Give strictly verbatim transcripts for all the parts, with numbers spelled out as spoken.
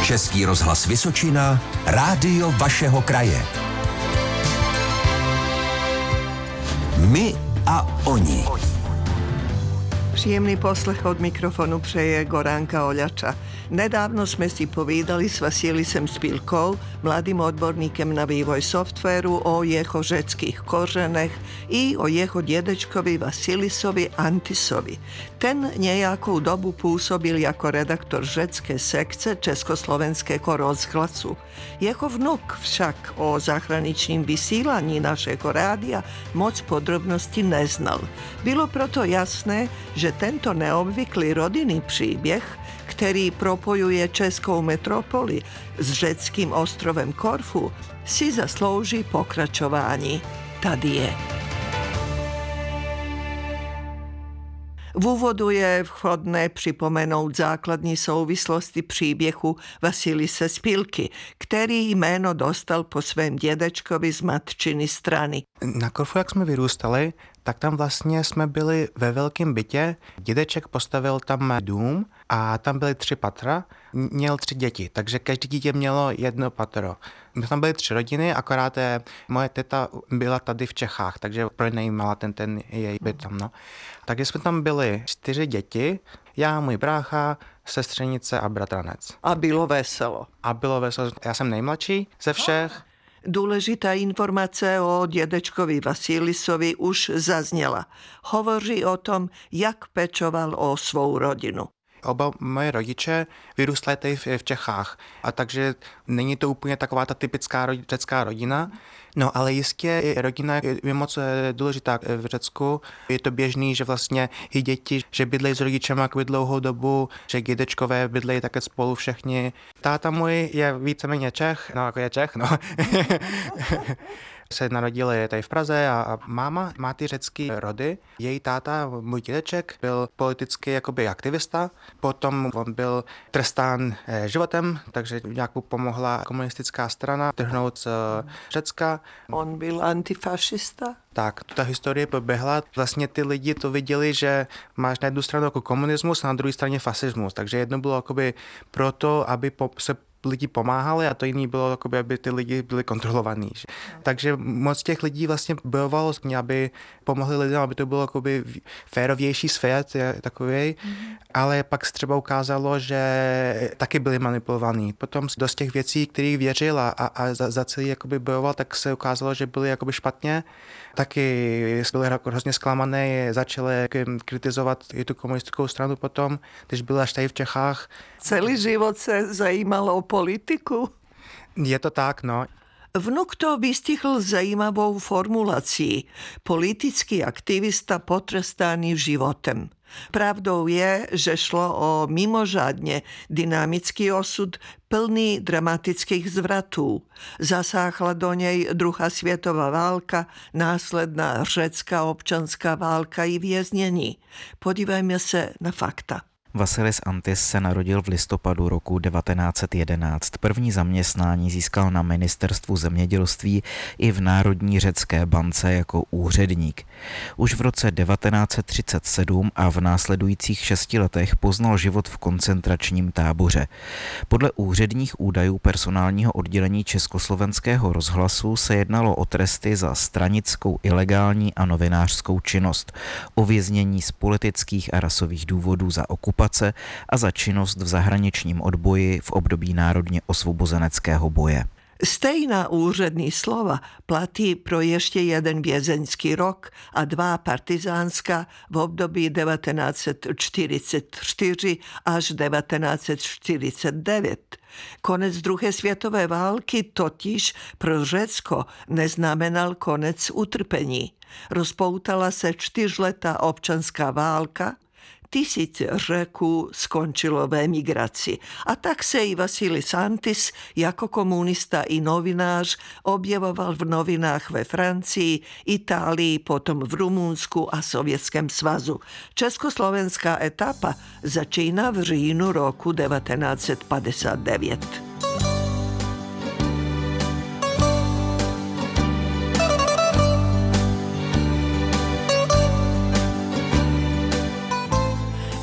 Český rozhlas Vysočina, rádio vašeho kraje. My a oni. Příjemný poslech od mikrofonu přeje Goránka Oľača. Nedávno sme si povídali s Vasilisem Spilkou, mladým odborníkem na vývoj softvéru, o jeho řeckých kořenech i o jeho dědečkovi Vasilisovi Antisovi. Ten nejakou dobu působil jako redaktor řecké sekce Československého rozhlasu. Jeho vnuk však o zahraničním vysílání našeho rádia moc podrobností neznal. Bylo proto jasné, že tento neobvyklý rodinný příběh, který propojuje českou metropoli s řeckým ostrovem Korfu, si zaslouží pokračování. Tady je. V úvodu je vhodné připomenout základní souvislosti příběhu Vasilise Spilky, který jméno dostal po svém dědečkovi z matčiny strany. Na Korfu, jak jsme vyrůstali, tak tam vlastně jsme byli ve velkém bytě. Dědeček postavil tam dům a tam byly tři patra, měl tři děti, takže každý dítě mělo jedno patro. My tam byly tři rodiny, akorát moje teta byla tady v Čechách, takže pronajímala ten, ten její byt tam. No. Takže jsme tam byli čtyři děti, já, můj brácha, sestřenice a bratranec. A bylo veselo. A bylo veselo. Já jsem nejmladší ze všech. Důležitá informace o dědečkovi Vasilisovi už zazněla. Hovoří o tom, jak pečoval o svou rodinu. Oba moje rodiče vyrůstali tady v Čechách, a takže není to úplně taková ta typická řecká rodina. No ale jistě rodina je moc důležitá v Řecku. Je to běžný, že vlastně i děti, že bydlejí s rodičema jako dlouhou dobu, že dědečkové bydlejí také spolu všichni. Táta můj je víceméně Čech, no jako je Čech, no. se narodili tady v Praze a, a máma má ty řecký rody. Její táta, můj dědeček, byl politický jakoby aktivista, potom on byl trestán životem, takže nějak mu pomohla komunistická strana trhnout z Řecka. On byl antifašista? Tak, ta historie proběhla. Vlastně ty lidi to viděli, že máš na jednu stranu jako komunismus a na druhé straně fasismus, takže jedno bylo jakoby proto, aby po, se lidi pomáhali a to jiný bylo, jakoby, aby ty lidi byli kontrolovaní. Takže moc těch lidí vlastně bojovalo, aby pomohli lidem, aby to bylo jakoby férovější svět takový, mm. ale pak se třeba ukázalo, že taky byli manipulovaní. Potom dost těch věcí, kterých věřil a, a za, za celý jakoby bojoval, tak se ukázalo, že byli jakoby špatně. Taky byli hrozně zklamaný, začali kritizovat i tu komunistickou stranu potom, když byl až tady v Čechách. Celý život se zajímal o politiku? Je to tak, no. Vnuk to vystihl zajímavou formulací. Politický aktivista potrestaný životem. Pravdou je, že šlo o mimořádně dynamický osud plný dramatických zvratů. Zasáhla do něj druhá světová válka, následná řecká občanská válka i věznění. Podívejme se na fakta. Vasilis Antis se narodil v listopadu roku devatenáct set jedenáct. První zaměstnání získal na ministerstvu zemědělství i v Národní řecké bance jako úředník. Už v roce devatenáct set třicet sedm a v následujících šesti letech poznal život v koncentračním táboře. Podle úředních údajů personálního oddělení Československého rozhlasu se jednalo o tresty za stranickou, ilegální a novinářskou činnost, o věznění z politických a rasových důvodů za okupaci a za činnost v zahraničním odboji v období národně osvobozeneckého boje. Stejná úřední slova platí pro ještě jeden vězeňský rok a dva partizánská v období devatenáct set čtyřicet čtyři až devatenáct set čtyřicet devět. Konec druhé světové války totiž pro Řecko neznamenal konec utrpení. Rozpoutala se čtyřletá občanská válka, tisíce Řeků skončilo v emigraci. A tak se i Vasilis Antis jako komunista i novinář objevoval v novinách ve Francii, Itálii, potom v Rumunsku a Sovětském svazu. Československá etapa začíná v říjnu roku devatenáct set padesát devět. V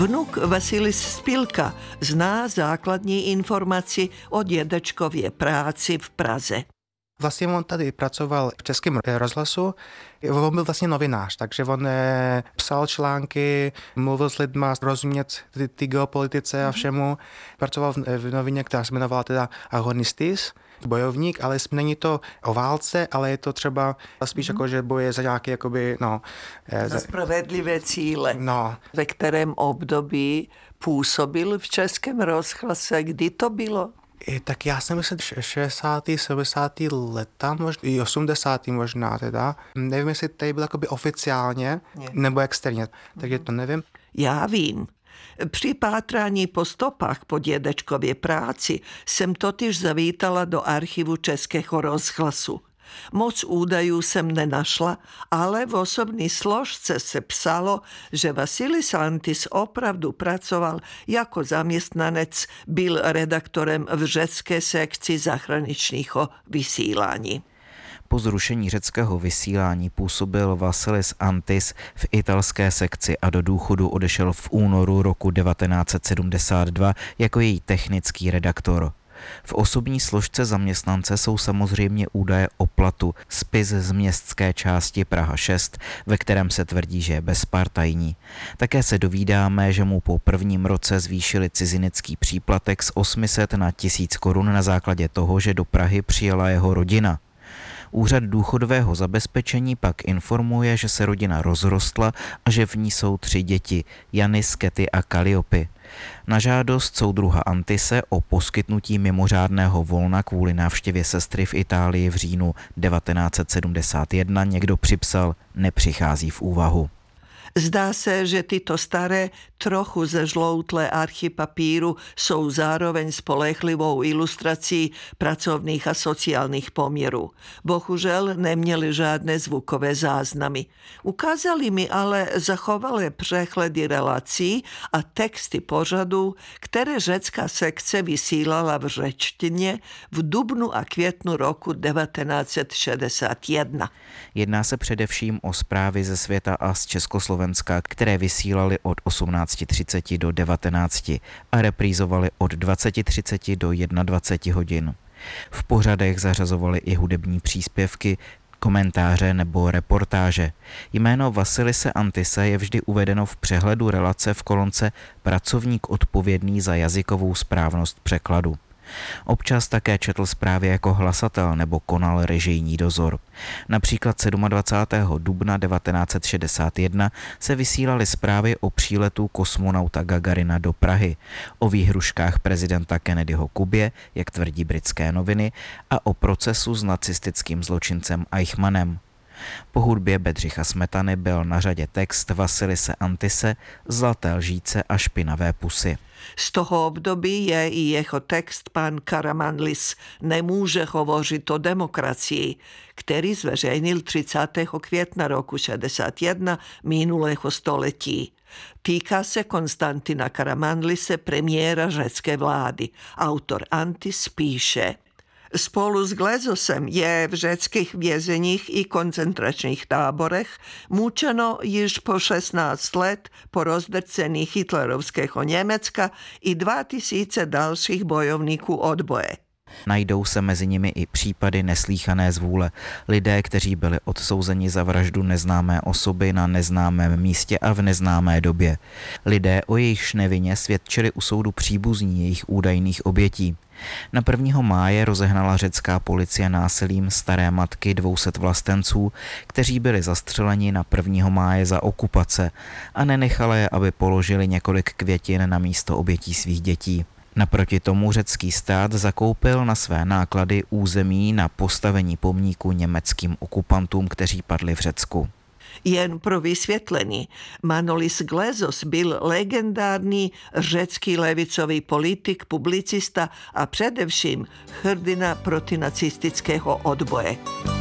Vnuk Vasilis Spilka zná základní informaci o dědečkově práci v Praze. Vlastně on tady pracoval v Českém rozhlasu, on byl vlastně novinář, takže on psal články, mluvil s lidma, rozumět ty, ty geopolitice a všemu. Pracoval v, v novině, která se jmenovala teda Agonistis, bojovník, ale není to o válce, ale je to třeba spíš mm. jako, že boje za nějaké, jakoby, no... Za spravedlivé cíle. No. Ve kterém období působil v Českém rozhlase, kdy to bylo? I, tak já jsem myslím šedesátá sedmdesátá leta, možná i osmdesátá možná teda. Nevím, jestli tady byl jakoby oficiálně, ne. nebo externě, takže to nevím. Já vím. Při pátrání po stopách po dědečkově práci jsem totiž zavítala do archivu Českého rozhlasu. Moc údajů jsem nenašla, ale v osobní složce se psalo, že Vasilis Antis opravdu pracoval jako zaměstnanec, byl redaktorem v řecké sekci zahraničního vysílání. Po zrušení řeckého vysílání působil Vasilis Antis v italské sekci a do důchodu odešel v únoru roku devatenáct set sedmdesát dva jako její technický redaktor. V osobní složce zaměstnance jsou samozřejmě údaje o platu, spis z městské části Praha šest, ve kterém se tvrdí, že je bezpartajní. Také se dovídáme, že mu po prvním roce zvýšili cizinecký příplatek z osm set na tisíc korun na základě toho, že do Prahy přijela jeho rodina. Úřad důchodového zabezpečení pak informuje, že se rodina rozrostla a že v ní jsou tři děti, Janis, Kety a Kaliopy. Na žádost soudruha Antise o poskytnutí mimořádného volna kvůli návštěvě sestry v Itálii v říjnu devatenáct set sedmdesát jedna někdo připsal, nepřichází v úvahu. Zdá se, že tyto staré, trochu zežloutlé archy papíru jsou zároveň spolehlivou ilustrací pracovných a sociálních poměrů. Bohužel neměli žádné zvukové záznamy. Ukázali mi ale zachovalé přehledy relací a texty pořadů, které řecká sekce vysílala v řečtině v dubnu a květnu roku devatenáct set šedesát jedna. Jedná se především o zprávy ze světa a z Československa, které vysílali od osmnáct třicet do devatenáct a reprízovali od dvacet třicet do dvacet jedna hodin. V pořadech zařazovali i hudební příspěvky, komentáře nebo reportáže. Jméno Vasilise Antise je vždy uvedeno v přehledu relace v kolonce Pracovník odpovědný za jazykovou správnost překladu. Občas také četl zprávy jako hlasatel nebo konal režijní dozor. Například dvacátého sedmého dubna devatenáct set šedesát jedna se vysílaly zprávy o příletu kosmonauta Gagarina do Prahy, o výhruškách prezidenta Kennedyho Kubě, jak tvrdí britské noviny, a o procesu s nacistickým zločincem Eichmannem. Po hudbě Bedřicha Smetany byl na řadě text Vasilise Antise Zlaté lžíce a špinavé pusy. Z toho období je i jeho text Pan Karamanlis nemůže hovořit o demokracii, který zveřejnil třicátého května roku šedesát jedna minulého století. Týká se Konstantina Karamanlise, premiéra řecké vlády. Autor Antis píše: Spolu s Glezosem je v řeckých vězeních i koncentračních táborech mučeno již po šestnáct let po rozdrcení hitlerovského Německa i dva tisíce dalších bojovníků odboje. Najdou se mezi nimi i případy neslýchané zvůle. Lidé, kteří byli odsouzeni za vraždu neznámé osoby na neznámém místě a v neznámé době. Lidé, o jejichž nevině svědčili u soudu příbuzní jejich údajných obětí. Na prvního máje rozehnala řecká policie násilím staré matky dvou set vlastenců, kteří byli zastřeleni na prvního máje za okupace a nenechala je, aby položili několik květin na místo obětí svých dětí. Naproti tomu řecký stát zakoupil na své náklady území na postavení pomníku německým okupantům, kteří padli v Řecku. Jen pro vysvětlení, Manolis Glezos byl legendární řecký levicový politik, publicista a především hrdina protinacistického odboje.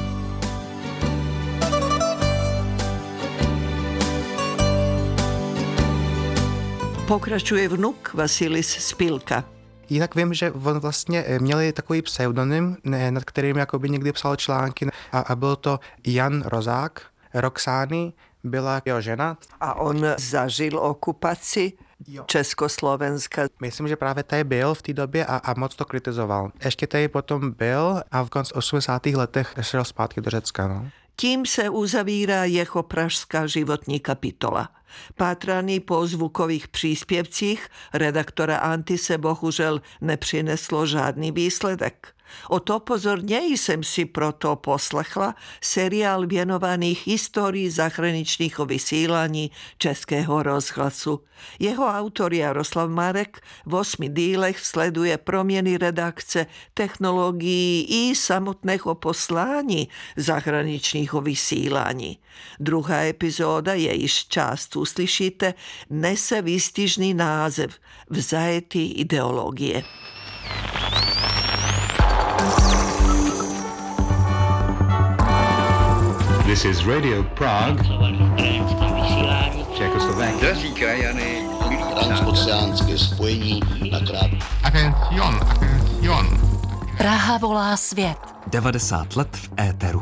Pokračuje vnuk Vasilis Spilka. Jinak vím, že on vlastně měli takový pseudonym, nad kterým jakoby někdy psal články a, a byl to Jan Rozák. Roxány byla jeho žena. A on zažil okupaci Československa. Myslím, že právě tady byl v té době a, a moc to kritizoval. Ještě tady potom byl a v konci osmdesátých letech šel zpátky do Řecka. No. Tím se uzavírá jeho pražská životní kapitola. Pátraný po zvukových příspěvcích redaktora Antise bohužel nepřineslo žádný výsledek. O to pozorněji jsem si proto poslechla seriál věnovaný historii zahraničních vysílání Českého rozhlasu. Jeho autor Jaroslav Marek v osmi dílech sleduje proměny redakce, technologií i samotného poslání zahraničních vysílání. Druhá epizoda, jejíž část uslyšíte, nese výstižný název Vzajetí ideologie. This is Radio Prague, Czechoslovakia. Drazí krajany, transoceánské spojení na krát. Atención, atención. Praha volá svět. devadesát let v éteru.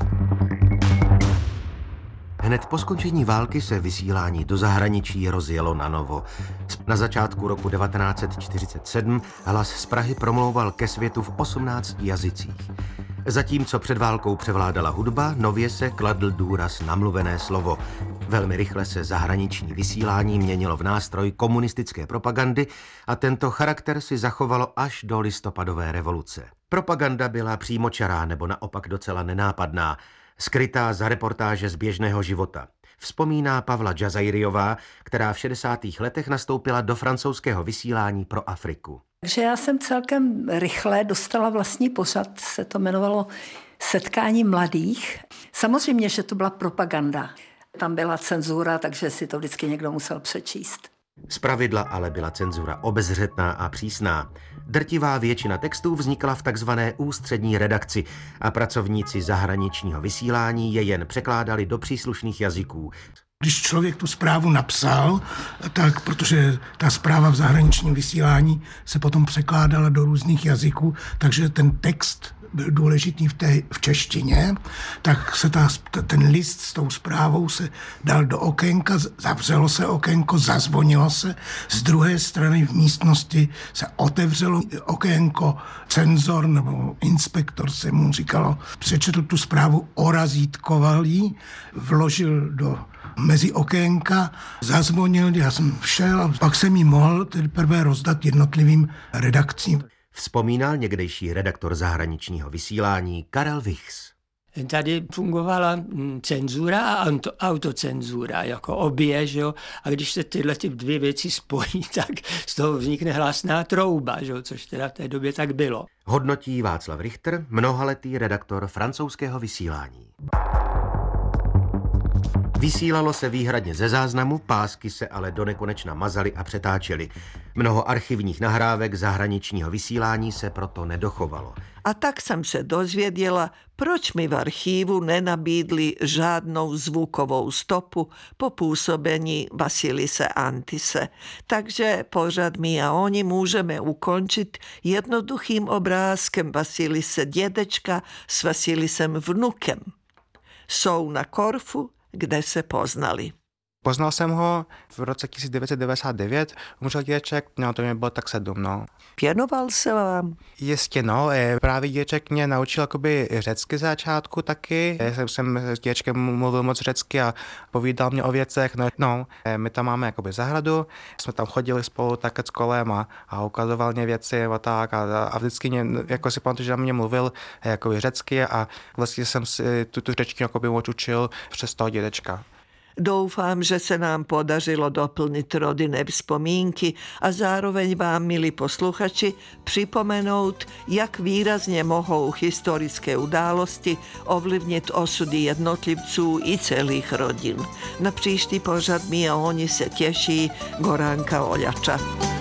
Hned po skončení války se vysílání do zahraničí rozjelo na novo. Na začátku roku devatenáct set čtyřicet sedm hlas z Prahy promlouval ke světu v osmnácti jazycích. Zatímco před válkou převládala hudba, nově se kladl důraz na mluvené slovo. Velmi rychle se zahraniční vysílání měnilo v nástroj komunistické propagandy a tento charakter si zachovalo až do listopadové revoluce. Propaganda byla přímočará nebo naopak docela nenápadná, skrytá za reportáže z běžného života. Vzpomíná Pavla Džazajriová, která v šedesátých letech nastoupila do francouzského vysílání pro Afriku. Takže já jsem celkem rychle dostala vlastní pořad, se to jmenovalo Setkání mladých. Samozřejmě, že to byla propaganda. Tam byla cenzura, takže si to vždycky někdo musel přečíst. Zpravidla ale byla cenzura obezřetná a přísná. Drtivá většina textů vznikla v takzvané ústřední redakci a pracovníci zahraničního vysílání je jen překládali do příslušných jazyků. Když člověk tu zprávu napsal, tak protože ta zpráva v zahraničním vysílání se potom překládala do různých jazyků, takže ten text byl důležitý v, té, v češtině, tak se ta, ten list s tou zprávou se dal do okénka, zavřelo se okénko, zazvonilo se, z druhé strany v místnosti se otevřelo okénko, cenzor nebo inspektor se mu říkalo, přečetl tu zprávu, orazítkoval ji, vložil do mezi okénka, zazvonil, já jsem všel a pak jsem ji mohl teprve rozdat jednotlivým redakcím. Vzpomínal někdejší redaktor zahraničního vysílání Karel Vichs. Tady fungovala cenzura a autocenzura, jako obě, že jo? A když se tyhle ty dvě věci spojí, tak z toho vznikne hlasná trouba, že jo? Což teda v té době tak bylo. Hodnotí Václav Richter, mnohaletý redaktor francouzského vysílání. Vysílalo se výhradně ze záznamu, pásky se ale donekonečna mazaly a přetáčely. Mnoho archivních nahrávek zahraničního vysílání se proto nedochovalo. A tak jsem se dozvěděla, proč mi v archívu nenabídli žádnou zvukovou stopu po působení Vasilise Antise. Takže pořad my a oni můžeme ukončit jednoduchým obrázkem Vasilise dědečka s Vasilisem vnukem. Jsou na Korfu, kde se poznali. Poznal jsem ho v roce tisíc devět set devadesát devět, umřel dědeček, no to mě bylo tak sedm, no. Věnoval se vám? Jistě, no, právě dědeček mě naučil jakoby řecky začátku taky. Já jsem s dědečkem mluvil moc řecky a povídal mě o věcech, no, no my tam máme jakoby zahradu, jsme tam chodili spolu tak s kolem a, a ukazoval mě věci a tak a, a vždycky mě, jako si pamatuju, že na mě mluvil jakoby řecky a vlastně jsem si tu, tu řečtinu jakoby učil přes toho dědečka. Doufám, že se nám podařilo doplnit rodinné vzpomínky a zároveň vám, milí posluchači, připomenout, jak výrazně mohou historické události ovlivnit osudy jednotlivců i celých rodin. Na příští pořad my a oni se těší Goránka Oljača.